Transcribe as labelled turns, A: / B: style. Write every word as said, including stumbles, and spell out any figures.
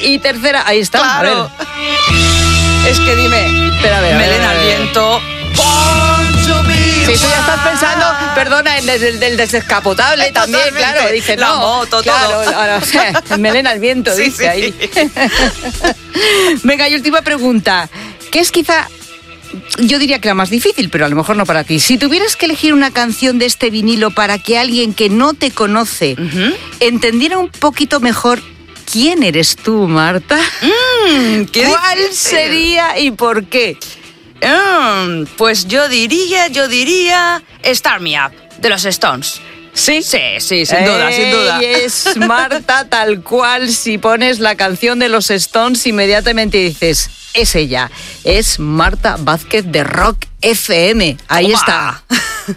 A: Y tercera, ahí está.
B: Claro.
A: A ver. Es que dime, espera, a ver.
B: Melena al viento.
A: Si tú ya estás pensando, perdona, en el del desescapotable también,
B: Totalmente.
A: claro, dice,
B: La
A: no,
B: moto,
A: claro,
B: todo.
A: Ahora, o sea, melena al viento,
B: Sí,
A: dice
B: sí.
A: ahí. Venga, y última pregunta, que es quizá, yo diría que la más difícil, pero a lo mejor no para ti. Si tuvieras que elegir una canción de este vinilo para que alguien que no te conoce
B: Uh-huh.
A: entendiera un poquito mejor quién eres tú, Marta,
B: Mm, ¿qué
A: ¿cuál
B: difícil?
A: sería y por qué?
B: Mm, pues yo diría, yo diría Start Me Up, de los Stones.
A: ¿Sí?
B: Sí, sí, sin duda, sin duda.
A: Ey, es Marta tal cual. Si pones la canción de los Stones, inmediatamente dices, es ella. Es Marta Vázquez de Rock F M. Ahí
B: Toma.
A: está.